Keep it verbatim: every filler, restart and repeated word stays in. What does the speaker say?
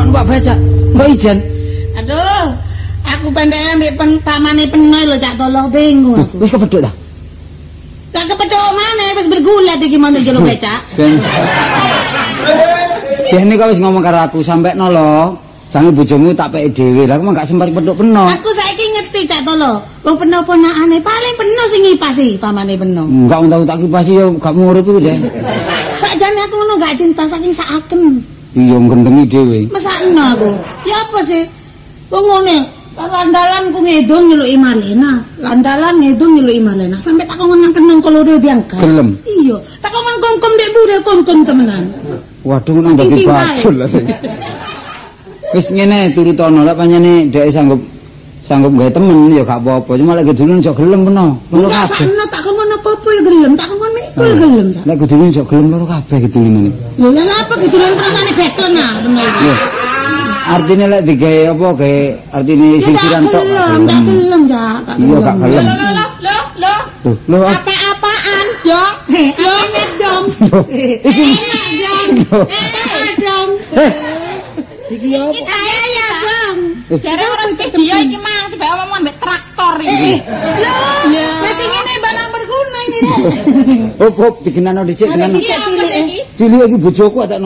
kok numpak becak. Mbok ijen. Aduh, aku pendek ambek pen pamane penoy lho Cak Tolo bingung aku. Wis kepethuk ta? Tak kepethuk maneh wis bergulat iki mau jelo becak. Dene kok wis ngomong karo aku sampe nolo. Sange bojomu tak peke dhewe. Lah aku mah gak sempat pedhuk peno. Aku saiki ngerti Cak Tolo. Wong peno ponakane paling peno sing ngipasi pamane peno. Enggak tau tak kipasi yo gak ngurip iku, Dek. Sakjane aku ngono gak cinta saking saken. Iya gendengi dhewe. Mesakno aku. Ya apa sih? Wong ngene, landalan ku ngedon nyeluk Malena. Landalan ngedon nyeluk Malena. Sampai tak kongon nang kenang koloro diangkat. Gelem. Iya, tak kongon kongkom dek bude kongkom temenan. Waduh nang dadi bajul. Wis ngene turutono lek pancene dhek sanggup sanggup gawe temen ya gak apa-apa. Cuma lek gedulun aja gelem peno. Loro kabeh. Sakno tak kongon apa-apa ya gelem, tak kongon mikul gelem. Lek gedulun aja gelem loro kabeh gedulune. Lho lha apa gedulun perasane bekel nah bener iki. Artinya lek digawe apa gawe artine sisiran tok. Tak gelem ya, gak gelem. Iya gak gelem. Loh loh loh. Loh apa-apaan, Dok? Apanya dong? Iki dong. Eh, dong. Iki opo? Kita ya dong. Jare rezeki dia iki mang tiba omong ambek traktor iki. Lho, wis ngene barang berguna ini. Hop hop digenano dhisik genano. Iki cilik iki. Cilik iki bojoku tak